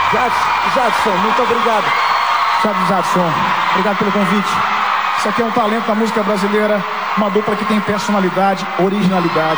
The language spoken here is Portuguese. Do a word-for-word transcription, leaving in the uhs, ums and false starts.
Jadson, muito obrigado. Sabe, Jadson, obrigado pelo convite. Isso aqui é um talento da música brasileira, uma dupla que tem personalidade, originalidade.